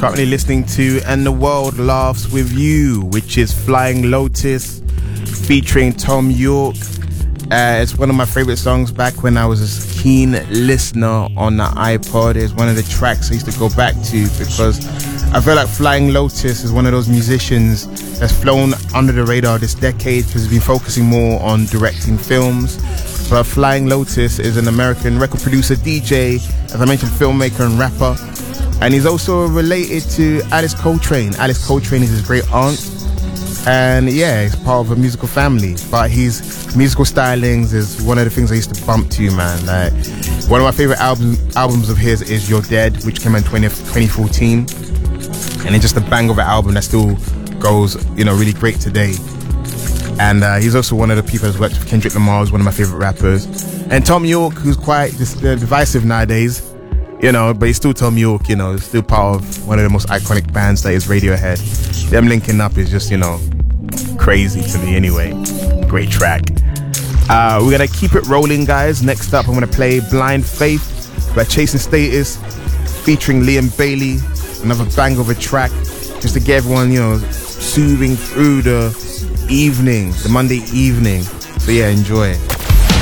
currently listening to And the World Laughs With You, which is Flying Lotus featuring Tom York. It's one of my favorite songs back when I was a keen listener on the iPod. It's one of the tracks I used to go back to because I feel like Flying Lotus is one of those musicians that's flown under the radar this decade because he's been focusing more on directing films. But Flying Lotus is an American record producer, DJ, as I mentioned, filmmaker and rapper. And he's also related to Alice Coltrane. Alice Coltrane is his great aunt. And yeah, he's part of a musical family. But his musical stylings is one of the things I used to bump to, man. Like, one of my favorite albums of his is You're Dead, which came out in 2014. And it's just a bang of an album that still goes, really great today. And he's also one of the people that's worked with Kendrick Lamar, who's one of my favorite rappers. And Tom York, who's quite divisive nowadays, but he's still Tom York, he's still part of one of the most iconic bands that is Radiohead. Them linking up is just, crazy to me anyway. Great track. We're gonna keep it rolling, guys. Next up, I'm gonna play Blind Faith by Chasing Status featuring Liam Bailey. Another bang of a track just to get everyone, soothing through the evening, the Monday evening. So yeah, enjoy it.